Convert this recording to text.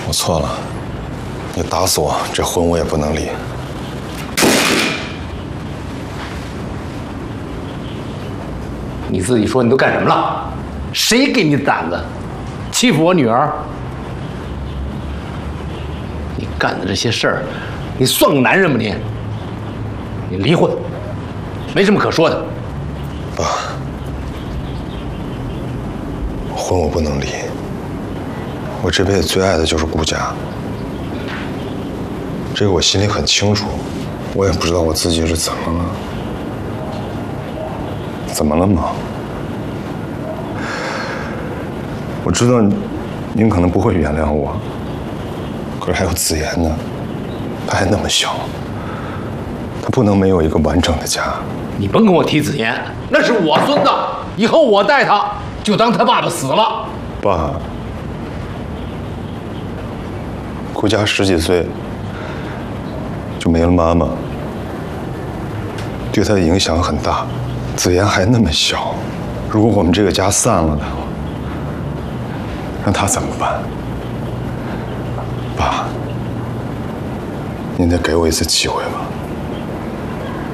我错了，你打死我，这婚我也不能离。 你自己说你都干什么了？谁给你的胆子欺负我女儿？你干的这些事儿，你算个男人吗你？你离婚，没什么可说的。 爸，婚我不能离。我这辈子最爱的就是顾家，这个我心里很清楚。我也不知道我自己是怎么了。怎么了吗？我知道您可能不会原谅我，可是还有子言呢，他还那么小，他不能没有一个完整的家。 你甭跟我提子言，那是我孙子，以后我带他就当他爸爸死了。 爸，顾家10几岁就没了妈妈，对他的影响很大。子言还那么小，如果我们这个家散了的话，让他怎么办？爸，您再给我一次机会吧。